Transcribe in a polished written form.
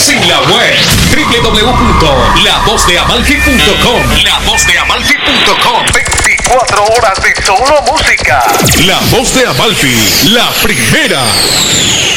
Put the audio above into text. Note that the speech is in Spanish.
en la web www.lavozdeamalfi.com. Lavozdeamalfi.com. 24 horas de solo música. La Voz de Amalfi, la primera.